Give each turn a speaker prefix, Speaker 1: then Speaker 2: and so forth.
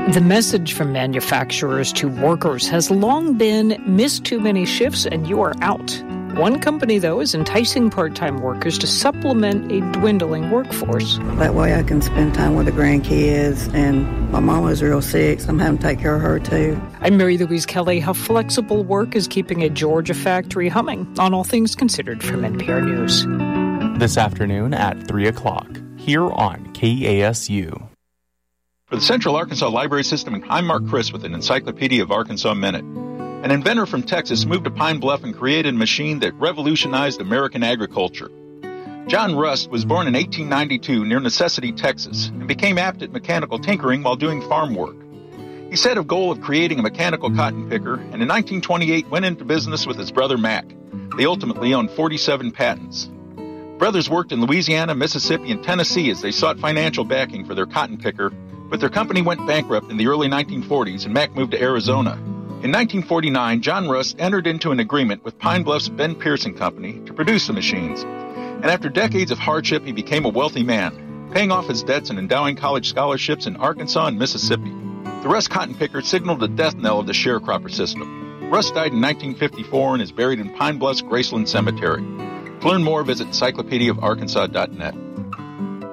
Speaker 1: The message from manufacturers to workers has long been, miss too many shifts and you are out. One company, though, is enticing part-time workers to supplement a dwindling workforce.
Speaker 2: That way I can spend time with the grandkids, and my mom was real sick, so I'm having to take care of her, too.
Speaker 1: I'm Mary Louise Kelly. How flexible work is keeping a Georgia factory humming on All Things Considered from NPR News.
Speaker 3: This afternoon at 3 o'clock, here on KASU.
Speaker 4: For the Central Arkansas Library System, I'm Mark Chris with an Encyclopedia of Arkansas Minute. An inventor from Texas moved to Pine Bluff and created a machine that revolutionized American agriculture. John Rust was born in 1892 near Necessity, Texas, and became apt at mechanical tinkering while doing farm work. He set a goal of creating a mechanical cotton picker, and in 1928 went into business with his brother Mac. They ultimately owned 47 patents. Brothers worked in Louisiana, Mississippi, and Tennessee as they sought financial backing for their cotton picker, but their company went bankrupt in the early 1940s, and Mac moved to Arizona. In 1949, John Rust entered into an agreement with Pine Bluff's Ben Pearson Company to produce the machines. And after decades of hardship, he became a wealthy man, paying off his debts and endowing college scholarships in Arkansas and Mississippi. The Rust cotton picker signaled the death knell of the sharecropper system. Rust died in 1954 and is buried in Pine Bluff's Graceland Cemetery. To learn more, visit encyclopediaofarkansas.net.